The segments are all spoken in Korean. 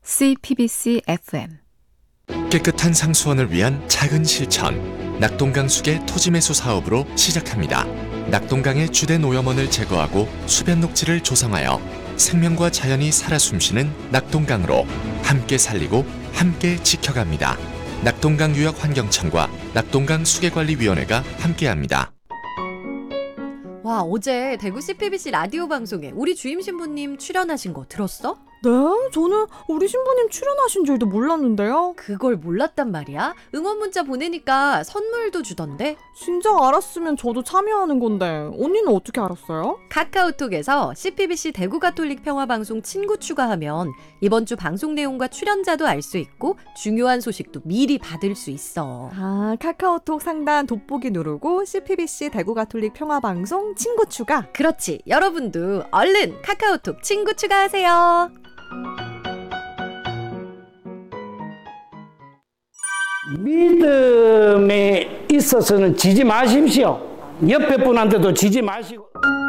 CPBC FM 깨끗한 상수원을 위한 작은 실천, 낙동강수계 토지매수 사업으로 시작합니다. 낙동강의 주된 오염원을 제거하고 수변 녹지를 조성하여 생명과 자연이 살아 숨쉬는 낙동강으로 함께 살리고 함께 지켜갑니다. 낙동강 유역환경청과 낙동강 수계관리위원회가 함께합니다. 와, 어제 대구 CPBC 라디오 방송에 우리 주임 신부님 출연하신 거 들었어? 네? 저는 우리 신부님 출연하신 줄도 몰랐는데요. 그걸 몰랐단 말이야? 응원 문자 보내니까 선물도 주던데? 진작 알았으면 저도 참여하는 건데 언니는 어떻게 알았어요? 카카오톡에서 CPBC 대구 가톨릭 평화방송 친구 추가하면 이번 주 방송 내용과 출연자도 알 수 있고 중요한 소식도 미리 받을 수 있어. 아, 카카오톡 상단 돋보기 누르고 CPBC 대구 가톨릭 평화방송 친구 추가. 그렇지. 여러분도 얼른 카카오톡 친구 추가하세요. 믿음에 있어서는 지지 마십시오. 옆에 분한테도 지지 마시고.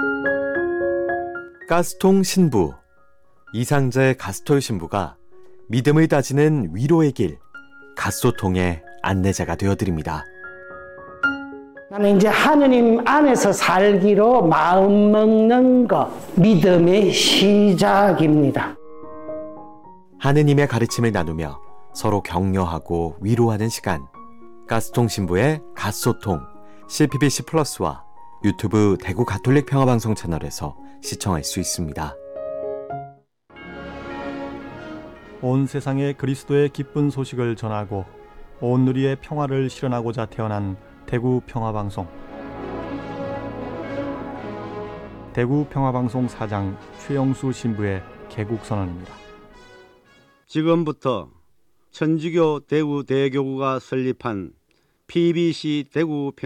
가스통 신부, 이상자의 가스톨 신부가 믿음을 다지는 위로의 길, 가소통의 안내자가 되어드립니다. 나는 이제 하느님 안에서 살기로 마음 먹는 것, 믿음의 시작입니다. 하느님의 가르침을 나누며 서로 격려하고 위로하는 시간. 가스통 신부의 가소통, CPBC 플러스와 유튜브 대구 가톨릭 평화방송 채널에서 시청할 수 있습니다. 온 세상에 그리스도의 기쁜 소식을 전하고 온 누리의 평화를 실현하고자 태어난 대구 평화방송. 대구 평화방송 사장 최영수 신부의 개국선언입니다. 지금부터 천주교 대구 대교구가 설립한 PBC 대구 평화방송